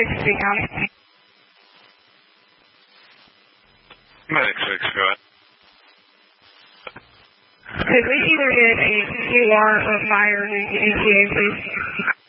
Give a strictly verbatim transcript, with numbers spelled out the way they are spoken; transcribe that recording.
six, King County. Medic six, go ahead. Could we either get a C P R of Meyer and E T A, please?